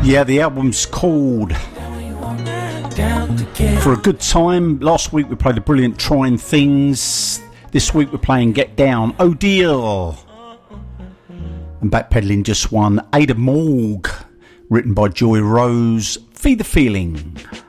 Yeah, the album's called For a Good Time. Last week we played a brilliant Trying Things. This week we're playing Get Down, Oh Dear. And backpedaling just one, Ada Morg, written by Joy Rose, Feed the Feeling.